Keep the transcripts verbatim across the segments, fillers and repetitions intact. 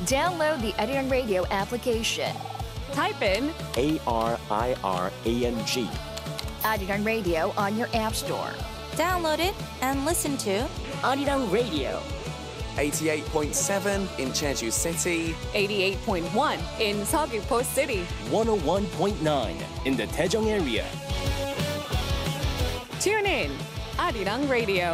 Download the Arirang Radio application. Type in A R I R A N G. Arirang Radio on your app store. Download it and listen to Arirang Radio. eighty-eight point seven in Jeju City. eighty-eight point one in Seogwipo City. one oh one point nine in the Daejeong area. Tune in, Arirang Radio.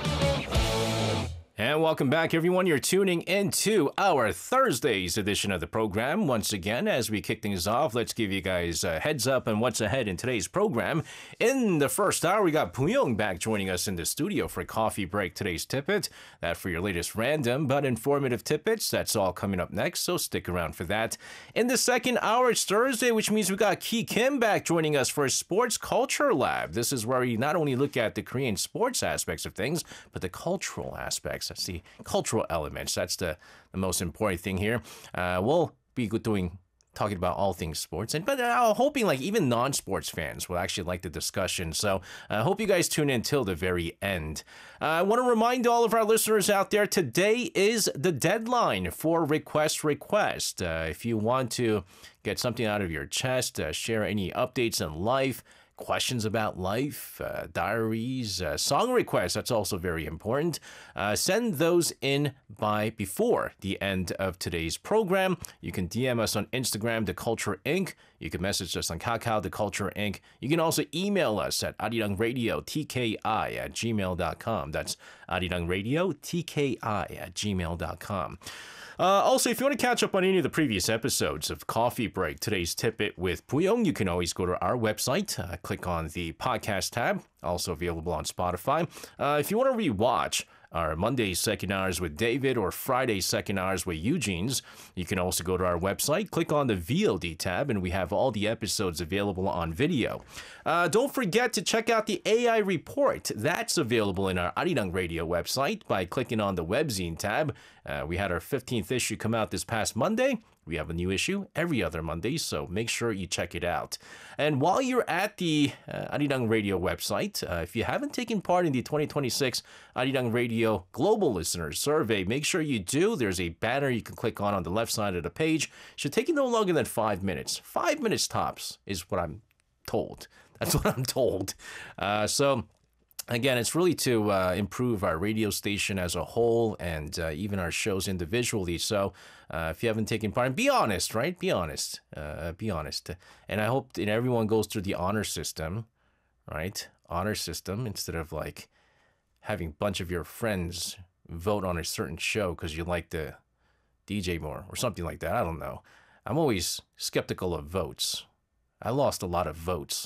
And welcome back, everyone. You're tuning into our Thursday's edition of the program. Once again, as we kick things off, let's give you guys a heads up on what's ahead in today's program. In the first hour, we got Pooyoung back joining us in the studio for Coffee Break, today's Tippet. That for your latest random but informative tidbits. That's all coming up next, so stick around for that. In the second hour, it's Thursday, which means we got Ki Kim back joining us for Sports Culture Lab. This is where we not only look at the Korean sports aspects of things, but the cultural aspects. That's the cultural elements. That's the, the most important thing here. Uh, we'll be doing talking about all things sports, and but I'm hoping like even non-sports fans will actually like the discussion. So I uh, hope you guys tune in till the very end. Uh, I want to remind all of our listeners out there, today is the deadline for Request Request. Uh, if you want to get something out of your chest, uh, share any updates in life, questions about life, uh, diaries, uh, song requests, that's also very important. Uh, send those in by before the end of today's program. You can D M us on Instagram, The Culture Incorporated. You can message us on Kakao, The Culture Incorporated. You can also email us at arirangradiotki at gmail dot com. That's arirangradiotki at gmail dot com. Uh, also, if you want to catch up on any of the previous episodes of Coffee Break, today's Tippet with Pooyoung, you can always go to our website, uh, click on the podcast tab, also available on Spotify. Uh, if you want to rewatch our Monday second hours with David or Friday second hours with Eugene's, you can also go to our website, click on the V O D tab, and we have all the episodes available on video. Uh, don't forget to check out the A I report. That's available in our Arirang Radio website by clicking on the webzine tab. Uh, we had our fifteenth issue come out this past Monday. We have a new issue every other Monday, so make sure you check it out. And while you're at the uh, Arirang Radio website, uh, if you haven't taken part in the twenty twenty-six Arirang Radio Global Listeners Survey, make sure you do. There's a banner you can click on on the left side of the page. Should take you no longer than five minutes. Five minutes tops is what I'm told. That's what I'm told. Uh, so... Again, it's really to uh, improve our radio station as a whole and uh, even our shows individually. So uh, if you haven't taken part, be honest, right? Be honest. Uh, be honest. And I hope that everyone goes through the honor system, right? Honor system instead of like having a bunch of your friends vote on a certain show because you like the D J more or something like that. I don't know. I'm always skeptical of votes. I lost a lot of votes.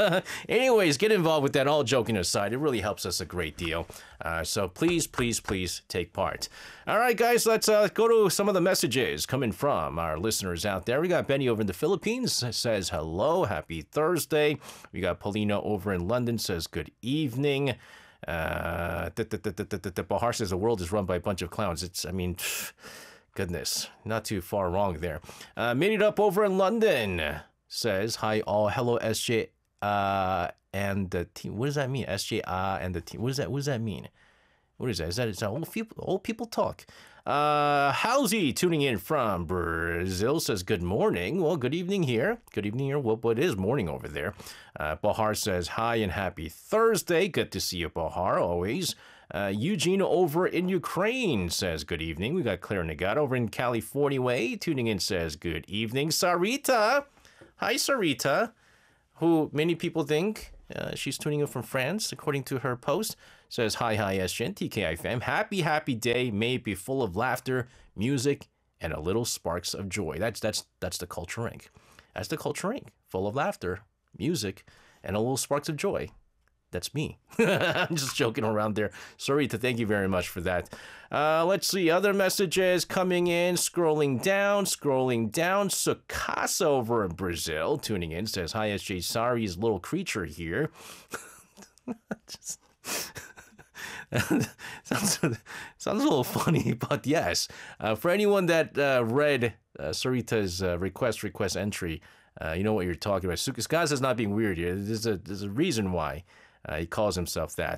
Anyways, get involved with that. All joking aside, it really helps us a great deal. Uh, so please, please, please take part. All right, guys, let's uh, go to some of the messages coming from our listeners out there. We got Benny over in the Philippines, says hello, happy Thursday. We got Paulina over in London, says good evening. Uh, Bahar says the world is run by a bunch of clowns. It's, I mean, goodness, not too far wrong there. Uh, made it up over in London. Says, hi all, hello S J uh, and the team. What does that mean? S J uh, and the team. What does that, what does that mean? What is that? Is that, is that old people, old people talk? Uh, Howsy tuning in from Brazil says, good morning. Well, good evening here. Good evening here. Well, it is morning over there. Uh, Bahar says, hi and happy Thursday. Good to see you, Bahar, always. Uh, Eugene over in Ukraine says, good evening. We got Claire Nagat over in California way tuning in, says, good evening. Sarita. Hi, Sarita, who many people think uh, she's tuning in from France, according to her post. Says, hi, hi, S G N, T K I fam. Happy, happy day. May it be full of laughter, music, and a little sparks of joy. That's that's that's the Culture Incorporated. That's the Culture Incorporated. Full of laughter, music, and a little sparks of joy. That's me. I'm just joking around there. Sarita, thank you very much for that. Uh, let's see, other messages coming in. Scrolling down, scrolling down. Sukasa over in Brazil, tuning in, says, hi, S J. Sorry's little creature here. just... sounds, sounds a little funny, but yes. Uh, for anyone that uh, read uh, Sarita's uh, request request entry, uh, you know what you're talking about. Sukasa is not being weird here. There's a, there's a reason why uh, he calls himself that.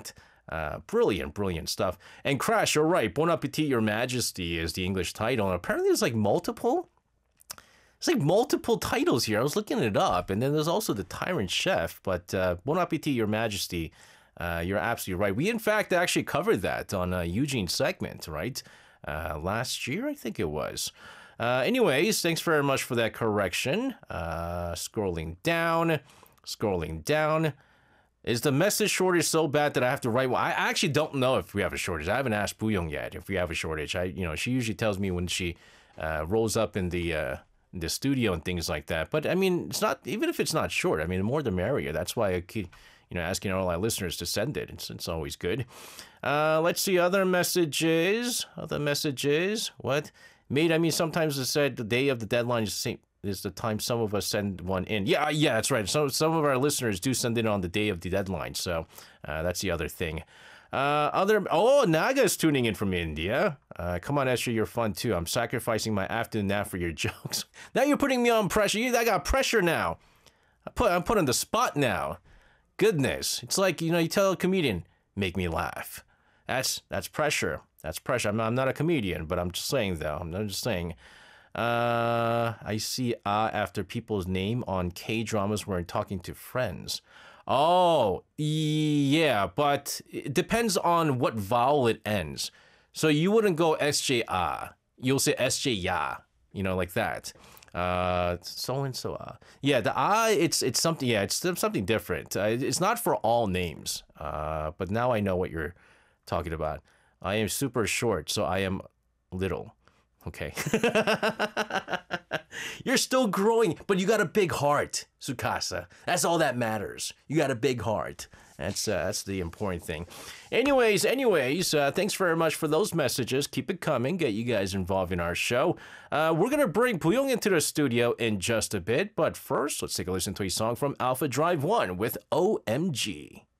Uh, brilliant, brilliant stuff. And Crash, you're right. Bon Appetit, Your Majesty is the English title. And apparently there's like multiple. It's like multiple titles here. I was looking it up. And then there's also the Tyrant Chef. But uh, Bon Appetit, Your Majesty, uh, you're absolutely right. We, in fact, actually covered that on uh, Eugene's segment, right? Uh, last year, I think it was. Uh, anyways, thanks very much for that correction. Uh, scrolling down, scrolling down. Is the message shortage so bad that I have to write? Well, I actually don't know if we have a shortage. I haven't asked Booyoung yet if we have a shortage. I, you know, she usually tells me when she uh, rolls up in the uh, in the studio and things like that. But I mean, it's not, even if it's not short. I mean, the more the merrier. That's why I keep, you know, asking all our listeners to send it. It's it's always good. Uh, let's see other messages. Other messages. What? Mate, I mean, sometimes it said the day of the deadline is the same. Is the time some of us send one in. Yeah, yeah, that's right. So some of our listeners do send it on the day of the deadline. So uh, that's the other thing. Uh, other oh, Naga's tuning in from India. Uh, come on, Esther, you're fun too. I'm sacrificing my afternoon nap for your jokes. Now you're putting me on pressure. You, I got pressure now. I put I'm put on the spot now. Goodness, it's like, you know, you tell a comedian, make me laugh. That's that's pressure. That's pressure. I'm not, I'm not a comedian, but I'm just saying though. I'm not just saying. Uh, I see ah after people's name on K-dramas when talking to friends. Oh, yeah, but it depends on what vowel it ends. So you wouldn't go S J ah. You'll say S J ya, you know, like that. Uh, so and so ah. Yeah, the ah, it's it's something. Yeah, it's something different. Uh, it's not for all names. Uh, but now I know what you're talking about. I am super short, so I am little. Okay. You're still growing, but you got a big heart, Tsukasa. That's all that matters. You got a big heart. That's uh, that's the important thing. Anyways, anyways, uh, thanks very much for those messages. Keep it coming. Get you guys involved in our show. Uh, we're going to bring Booyoung into the studio in just a bit. But first, let's take a listen to a song from Alpha Drive One with O M G.